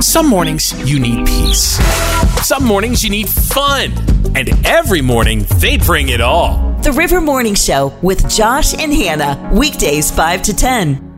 Some mornings you need peace. Some mornings you need fun. And every morning they bring it all. The River Morning Show with Josh and Hannah. Weekdays 5 to 10.